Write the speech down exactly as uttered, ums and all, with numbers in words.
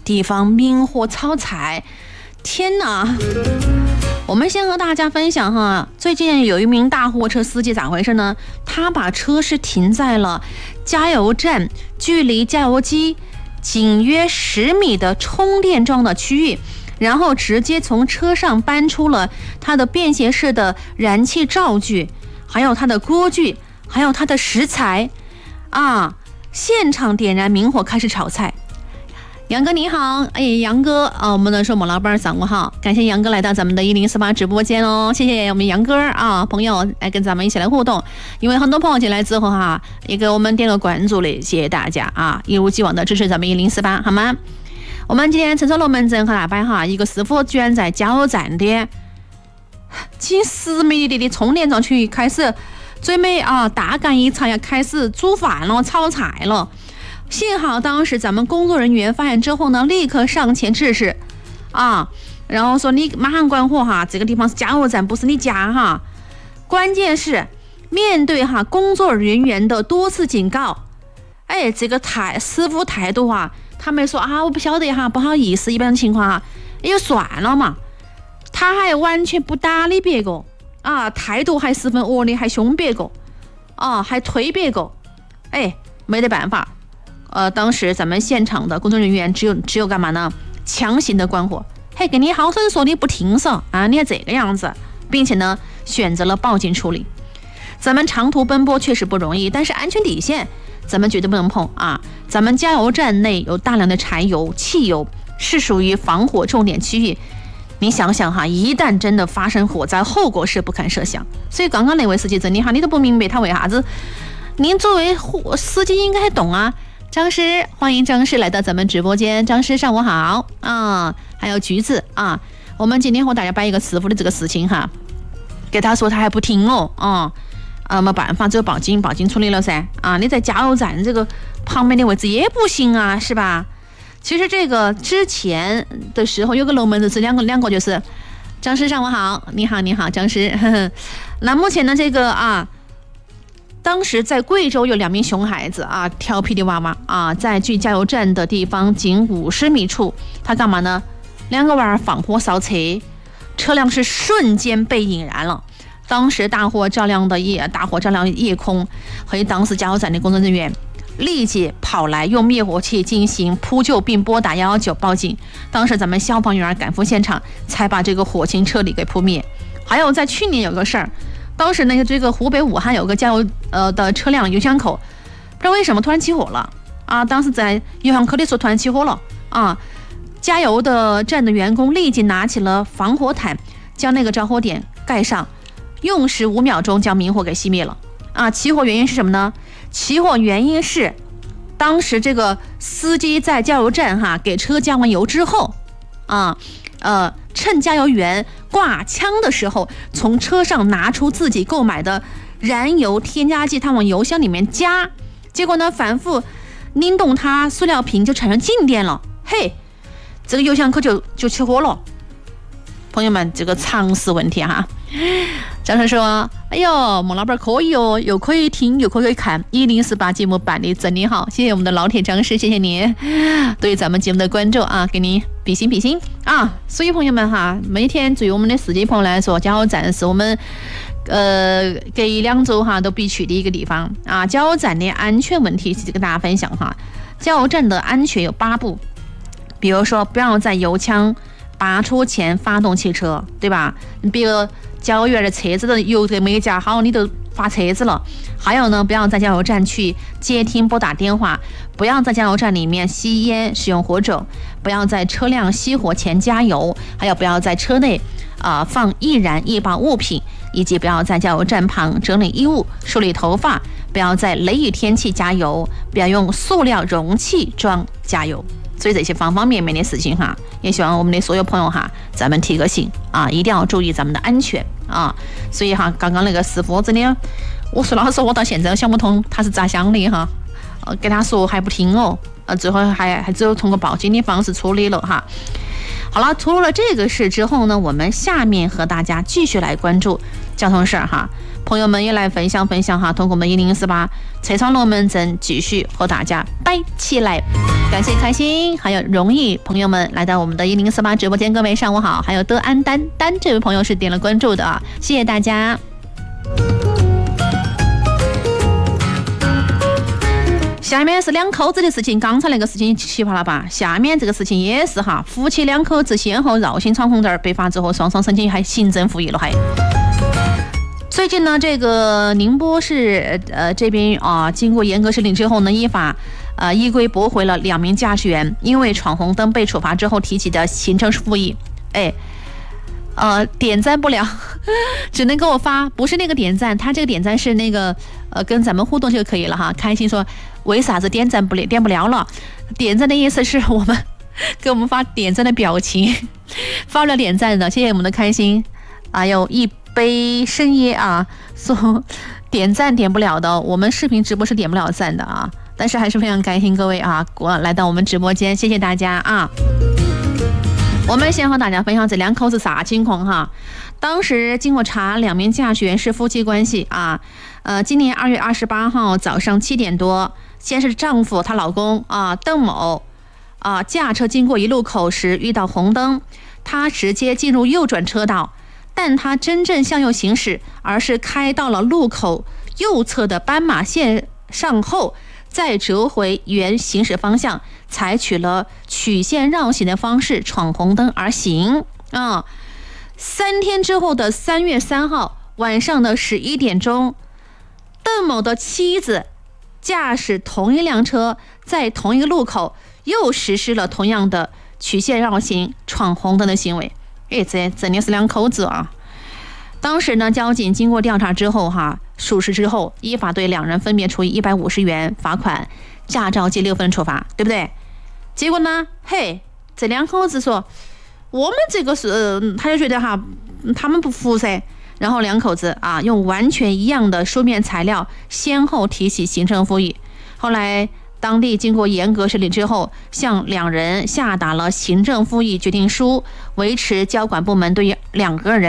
地方明火炒菜。天哪！我们先和大家分享哈，最近有一名大货车司机咋回事呢？他把车是停在了加油站，距离加油机仅约十米的充电桩的区域，然后直接从车上搬出了他的便携式的燃气灶具，还有他的锅具，还有他的食材啊，现场点燃明火开始炒菜。杨哥你好，哎，杨哥啊，我们的说某老板上午好，感谢杨哥来到咱们的一零四八直播间哦，谢谢我们杨哥啊，朋友来跟咱们一起来互动，因为很多朋友进来之后哈，也给我们点了关注嘞，谢谢大家啊，一如既往的支持咱们一零四八，好吗？我们今天陈超龙门诊和大白哈，一个师傅居然在加油站的近十米里的充电桩区域开始准备啊大干一场，要开始煮饭了，炒菜了。幸好当时咱们工作人员发现之后呢，立刻上前制止啊，然后说你马上关火哈，这个地方是加油站，不是你家哈。关键是面对哈工作人员的多次警告，哎，这个态师傅态度哈，他没说啊我不晓得哈，不好意思，一般情况哈也就算了嘛，他还完全不搭理别个啊，态度还十分恶劣，还凶别个啊，还推别个，哎，没得办法。呃，当时咱们现场的工作人员只有只有干嘛呢？强行的关火，嘿，给你好生说你不听噻啊，你也这个样子，并且呢选择了报警处理。咱们长途奔波确实不容易，但是安全底线咱们绝对不能碰啊！咱们加油站内有大量的柴油、汽油，是属于防火重点区域。你想想哈，一旦真的发生火灾，后果是不堪设想。所以刚刚那位司机真的哈，你都不明白他为啥子？您作为司机应该懂啊。张师，欢迎张师来到咱们直播间。张师上午好啊，还有橘子啊，我们今天和大家摆一个师傅的这个事情哈，给他说他还不听哦啊，啊没办法，只有报警，报警处理了噻啊！你在加油站这个旁边的位置也不行啊，是吧？其实这个之前的时候有个龙门阵是两个两个就是，张师上午好，你好你好，张师。呵呵，那目前呢这个啊。当时在贵州有两名熊孩子啊，调皮的娃娃啊，在距加油站的地方仅五十米处，他干嘛呢？两个娃儿放火烧车，车辆是瞬间被引燃了。当时大火照亮的夜，大火照亮夜空，和当时加油站的工作人员立即跑来用灭火器进行扑救，并拨打一一九报警。当时咱们消防员赶赴现场，才把这个火情彻底给扑灭。还有在去年有个事儿。当时那个这个湖北武汉有个加油呃的车辆油箱口，不知道为什么突然起火了啊！当时在油箱口的时候突然起火了啊！加油的站的员工立即拿起了防火毯，将那个着火点盖上，用时五秒钟将明火给熄灭了啊！起火原因是什么呢？起火原因是当时这个司机在加油站哈给车加完油之后啊呃。趁加油员挂枪的时候，从车上拿出自己购买的燃油添加剂，他往油箱里面加，结果呢，反复拧动它塑料瓶就产生静电了，嘿，这个油箱口就就起火了。朋友们，这个常识问题哈。张生说：“哎呦，孟老板可以哦，又可以听又可以看，一零四八节目办的真的好，谢谢我们的老铁张师，谢谢你对咱们节目的关注啊，给你比心比心啊！所以朋友们哈，每天对于我们的司机朋友来说，加油站是我们呃隔一两周哈都必去的一个地方啊。加油站的安全问题是跟大家分享哈，加油站的安全有八步，比如说不要在油枪拔出前发动汽车，对吧？比如加油员的车子的油都没加好，你都发车子了。还有呢，不要在加油站去接听拨打电话，不要在加油站里面吸烟使用火种，不要在车辆熄火前加油，还有不要在车内啊、呃、放易燃易爆物品，以及不要在加油站旁整理衣物、梳理头发，不要在雷雨天气加油，不要用塑料容器装加油。所以这些方方面面的事情哈，也希望我们的所有朋友哈，咱们提个醒啊，一定要注意咱们的安全啊。所以哈，刚刚那个师傅真的，我说老实，我到现在都想不通他是咋想的哈。呃，给他说还不听哦，呃，最后还还只有通过报警的方式处理了哈。好了，处理了这个事之后呢，我们下面和大家继续来关注交通事儿哈。朋友们也来分享分享哈，通过我们一零四八车窗龙门阵继续和大家摆起来。 感谢开心还有容易朋友们来到我们的一零四八直播间，各位上午好。还有德安丹丹这位朋友是点了关注的啊，谢谢大家。下面是两口子的事情，刚才那个事情奇葩了吧？下面这个事情也是哈，夫妻两口子先后绕行闯红灯被罚之后，双双申请还行政复议了还。最近呢，这个宁波市呃这边啊，经过严格审理之后呢，依法呃依规驳回了两名驾驶员因为闯红灯被处罚之后提起的行政复议。哎，呃，点赞不了，只能给我发，不是那个点赞，他这个点赞是那个呃跟咱们互动就可以了哈。开心说为啥子点赞不了点不了了？点赞的意思是我们给我们发点赞的表情，发不了点赞的，谢谢我们的开心。还有一杯深夜啊，说点赞点不了的，我们视频直播是点不了赞的啊，但是还是非常开心各位啊，来到我们直播间，谢谢大家啊。我们先和大家分享这两口子啥情况哈。当时经过查，两名驾驶员是夫妻关系啊。呃，今年二月二十八号早上七点多，先是丈夫她老公啊邓某啊驾车经过一路口时遇到红灯，他直接进入右转车道。但他真正向右行驶，而是开到了路口右侧的斑马线上后，再折回原行驶方向，采取了曲线绕行的方式闯红灯而行啊。三天之后的三月三号晚上的十一点钟，邓某的妻子驾驶同一辆车，在同一个路口又实施了同样的曲线绕行闯红灯的行为。哎，这真的是两口子啊！当时呢，交警经过调查之后，哈，属实之后，依法对两人分别处以一百五十元罚款、驾照记六分处罚，对不对？结果呢，嘿，这两口子说，我们这个是，他就觉得哈，他们不服噻。然后两口子啊，用完全一样的书面材料，先后提起行政复议。后来，当地经过严格审理之后，向两人下达了行政复议决定书，维持交管部门对两个人